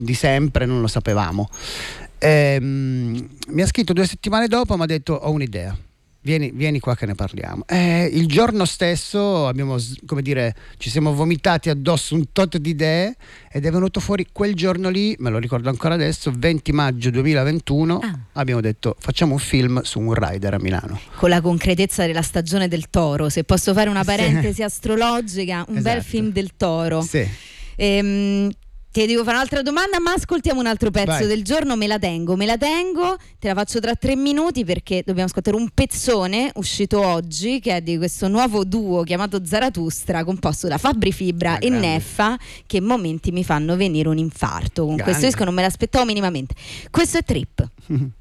di sempre, non lo sapevamo. Mi ha scritto 2 settimane dopo, mi ha detto: ho un'idea, vieni qua che ne parliamo. Il giorno stesso abbiamo, come dire, ci siamo vomitati addosso un tot di idee ed è venuto fuori quel giorno lì, me lo ricordo ancora adesso, 20 maggio 2021. Abbiamo detto: facciamo un film su un rider a Milano. Con la concretezza della stagione del toro, se posso fare una parentesi astrologica, un bel film del toro. Sì. Ti devo fare un'altra domanda, ma ascoltiamo un altro pezzo. Vai. Del giorno. Me la tengo, te la faccio tra 3 minuti perché dobbiamo ascoltare un pezzone uscito oggi che è di questo nuovo duo chiamato Zarathustra, composto da Fabri Fibra e Neffa, che in momenti mi fanno venire un infarto. Con questo disco non me l'aspettavo minimamente. Questo è Trip.